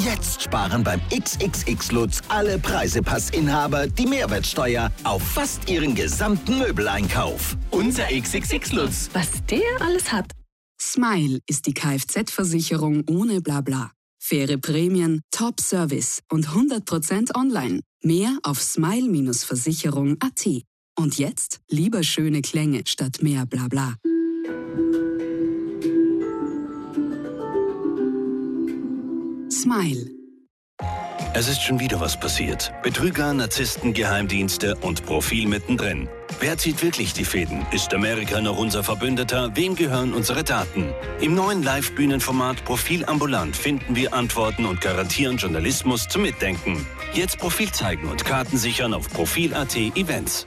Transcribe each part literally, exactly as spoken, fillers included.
Jetzt sparen beim X X X Lutz alle Preisepassinhaber die Mehrwertsteuer auf fast ihren gesamten Möbeleinkauf. Unser X X X Lutz. Was der alles hat. Smile ist die Kfz-Versicherung ohne Blabla. Faire Prämien, Top-Service und hundert Prozent online. Mehr auf smile Versicherung punkt at. Und jetzt lieber schöne Klänge statt mehr Blabla. Smile. Es ist schon wieder was passiert. Betrüger, Narzissten, Geheimdienste und Profil mittendrin. Wer zieht wirklich die Fäden? Ist Amerika noch unser Verbündeter? Wem gehören unsere Daten? Im neuen Live-Bühnenformat Profil ambulant finden wir Antworten und garantieren Journalismus zum Mitdenken. Jetzt Profil zeigen und Karten sichern auf Profil punkt at Events.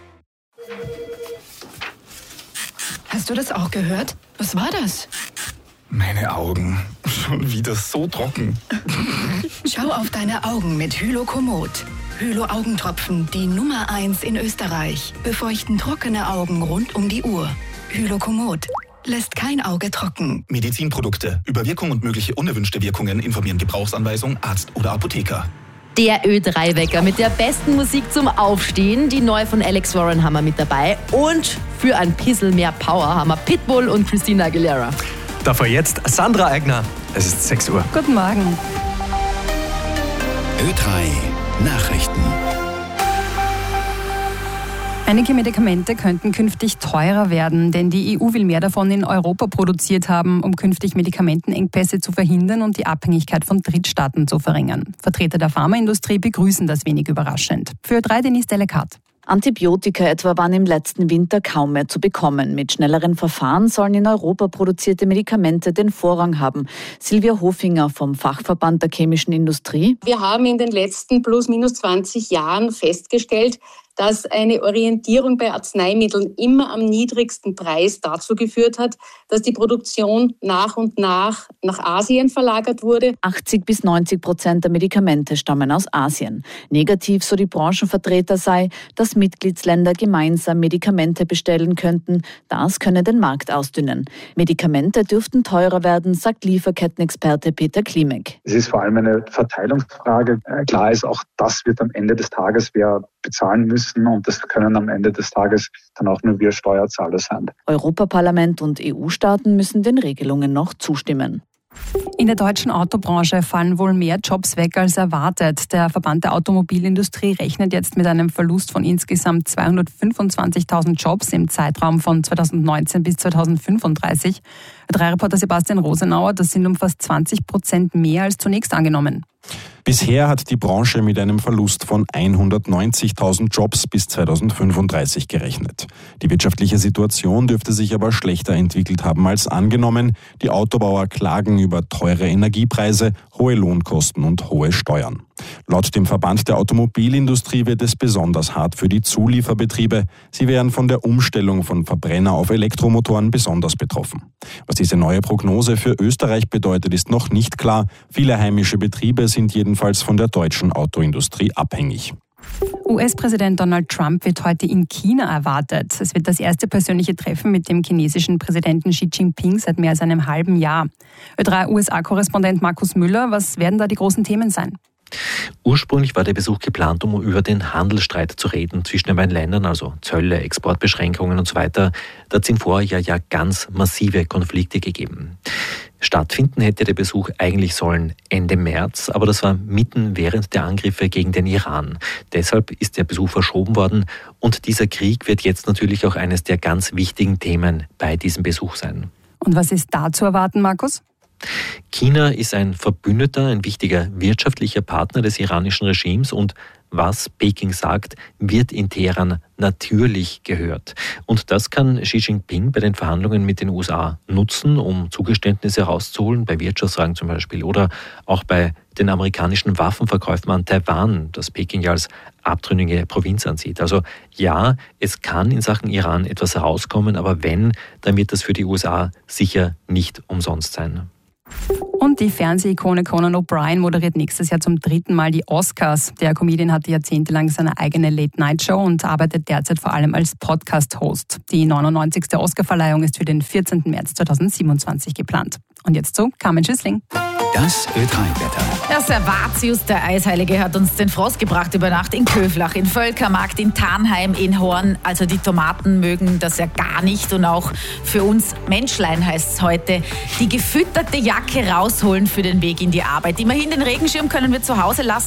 Hast du das auch gehört? Was war das? Meine Augen. Schon wieder so trocken. Schau auf deine Augen mit Hylokomod. Hylo-Augentropfen, die Nummer eins in Österreich. Befeuchten trockene Augen rund um die Uhr. Hylokomod lässt kein Auge trocken. Medizinprodukte. Über Wirkung und mögliche unerwünschte Wirkungen informieren Gebrauchsanweisung, Arzt oder Apotheker. Der Ö drei Wecker mit der besten Musik zum Aufstehen. Die neue von Alex Warren haben wir mit dabei. Und für ein bisschen mehr Power haben wir Pitbull und Christina Aguilera. Davor jetzt Sandra Eigner. Es ist sechs Uhr. Guten Morgen. Ö drei Nachrichten. Einige Medikamente könnten künftig teurer werden, denn die E U will mehr davon in Europa produziert haben, um künftig Medikamentenengpässe zu verhindern und die Abhängigkeit von Drittstaaten zu verringern. Vertreter der Pharmaindustrie begrüßen das wenig überraschend. Für Ö drei Denise Delekat. Antibiotika etwa waren im letzten Winter kaum mehr zu bekommen. Mit schnelleren Verfahren sollen in Europa produzierte Medikamente den Vorrang haben. Silvia Hofinger vom Fachverband der chemischen Industrie. Wir haben in den letzten plus minus zwanzig Jahren festgestellt, dass eine Orientierung bei Arzneimitteln immer am niedrigsten Preis dazu geführt hat, dass die Produktion nach und nach nach Asien verlagert wurde. achtzig bis neunzig Prozent der Medikamente stammen aus Asien. Negativ, so die Branchenvertreter, sei, dass Mitgliedsländer gemeinsam Medikamente bestellen könnten. Das könne den Markt ausdünnen. Medikamente dürften teurer werden, sagt Lieferkettenexperte Peter Klimek. Es ist vor allem eine Verteilungsfrage. Klar ist, auch das wird am Ende des Tages wer bezahlen müssen und das können am Ende des Tages dann auch nur wir Steuerzahler sein. Europaparlament und E U-Staaten müssen den Regelungen noch zustimmen. In der deutschen Autobranche fallen wohl mehr Jobs weg als erwartet. Der Verband der Automobilindustrie rechnet jetzt mit einem Verlust von insgesamt zweihundertfünfundzwanzigtausend Jobs im Zeitraum von zweitausendneunzehn bis zweitausendfünfunddreißig. Ö drei Reporter Sebastian Rosenauer, das sind um fast zwanzig Prozent mehr als zunächst angenommen. Bisher hat die Branche mit einem Verlust von hundertneunzigtausend Jobs bis zweitausendfünfunddreißig gerechnet. Die wirtschaftliche Situation dürfte sich aber schlechter entwickelt haben als angenommen. Die Autobauer klagen über teure Energiepreise, hohe Lohnkosten und hohe Steuern. Laut dem Verband der Automobilindustrie wird es besonders hart für die Zulieferbetriebe. Sie wären von der Umstellung von Verbrenner auf Elektromotoren besonders betroffen. Was diese neue Prognose für Österreich bedeutet, ist noch nicht klar. Viele heimische Betriebe sind jedenfalls von der deutschen Autoindustrie abhängig. U S-Präsident Donald Trump wird heute in China erwartet. Es wird das erste persönliche Treffen mit dem chinesischen Präsidenten Xi Jinping seit mehr als einem halben Jahr. Ö drei U S A-Korrespondent Markus Müller, was werden da die großen Themen sein? Ursprünglich war der Besuch geplant, um über den Handelsstreit zu reden zwischen den beiden Ländern, also Zölle, Exportbeschränkungen und so weiter. Da hat es im Vorjahr ja ganz massive Konflikte gegeben. Stattfinden hätte der Besuch eigentlich sollen Ende März, aber das war mitten während der Angriffe gegen den Iran. Deshalb ist der Besuch verschoben worden und dieser Krieg wird jetzt natürlich auch eines der ganz wichtigen Themen bei diesem Besuch sein. Und was ist da zu erwarten, Markus? China ist ein Verbündeter, ein wichtiger wirtschaftlicher Partner des iranischen Regimes und was Peking sagt, wird in Teheran natürlich gehört. Und das kann Xi Jinping bei den Verhandlungen mit den U S A nutzen, um Zugeständnisse herauszuholen, bei Wirtschaftsfragen zum Beispiel, oder auch bei den amerikanischen Waffenverkäufen an Taiwan, das Peking ja als abtrünnige Provinz ansieht. Also ja, es kann in Sachen Iran etwas herauskommen, aber wenn, dann wird das für die U S A sicher nicht umsonst sein. Und die Fernsehikone Conan O'Brien moderiert nächstes Jahr zum dritten Mal die Oscars. Der Comedian hatte jahrzehntelang seine eigene Late-Night-Show und arbeitet derzeit vor allem als Podcast-Host. Die neunundneunzigste Oscarverleihung ist für den vierzehnten März zweitausendsiebenundzwanzig geplant. Und jetzt zu Carmen Schüssling. Das Ö drei Wetter. Der Servatius, der Eisheilige, hat uns den Frost gebracht über Nacht in Köflach, in Völkermarkt, in Thanheim, in Horn. Also die Tomaten mögen das ja gar nicht. Und auch für uns Menschlein heißt es heute, die gefütterte Jacke rausholen für den Weg in die Arbeit. Immerhin den Regenschirm können wir zu Hause lassen.